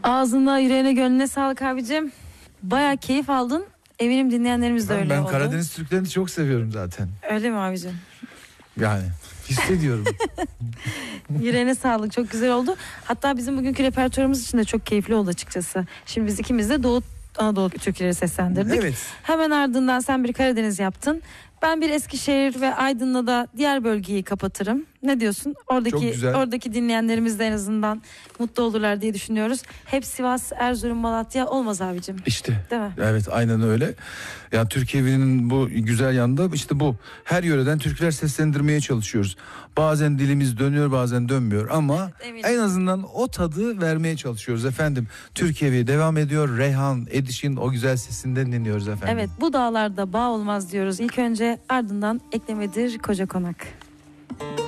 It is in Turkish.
Ağzına, yüreğine, gönlüne sağlık abicim. Bayağı keyif aldın. Eminim dinleyenlerimiz de öyle oldu. Ben Karadeniz Türklerini çok seviyorum zaten. Öyle mi abicim? Yani hissediyorum. Yüreğine sağlık, çok güzel oldu. Hatta bizim bugünkü repertuarımız için de çok keyifli oldu açıkçası. Şimdi biz ikimiz de Doğu Anadolu türküleri seslendirdik. Evet. Hemen ardından sen bir Karadeniz yaptın. Ben bir Eskişehir ve Aydın'la da diğer bölgeyi kapatırım. Ne diyorsun? Oradaki dinleyenlerimiz de en azından mutlu olurlar diye düşünüyoruz. Hep Sivas, Erzurum, Malatya olmaz abicim. İşte. Değil mi? Evet, aynen öyle. Yani Türkiye'nin bu güzel yanında işte bu. Her yöreden türküler seslendirmeye çalışıyoruz. Bazen dilimiz dönüyor, bazen dönmüyor ama evet, en azından o tadı vermeye çalışıyoruz efendim. Türkiye'ye devam ediyor. Reyhan Ediş'in o güzel sesinden dinliyoruz efendim. Evet, bu dağlarda bağ olmaz diyoruz. İlk önce, ardından eklemedir Koca Konak.